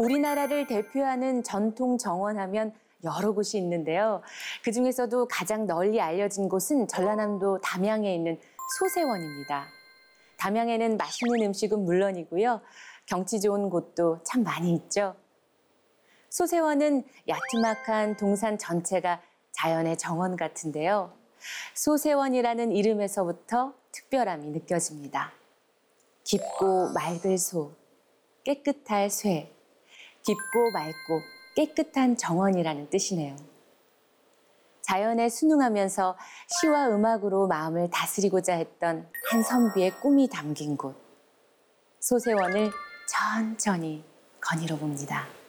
우리나라를 대표하는 전통 정원하면 여러 곳이 있는데요. 그중에서도 가장 널리 알려진 곳은 전라남도 담양에 있는 소세원입니다. 담양에는 맛있는 음식은 물론이고요. 경치 좋은 곳도 참 많이 있죠. 소세원은 야트막한 동산 전체가 자연의 정원 같은데요. 소세원이라는 이름에서부터 특별함이 느껴집니다. 깊고 맑을 소, 깨끗할 쇠, 깊고 맑고 깨끗한 정원이라는 뜻이네요. 자연에 순응하면서 시와 음악으로 마음을 다스리고자 했던 한 선비의 꿈이 담긴 곳. 소세원을 천천히 거닐어 봅니다.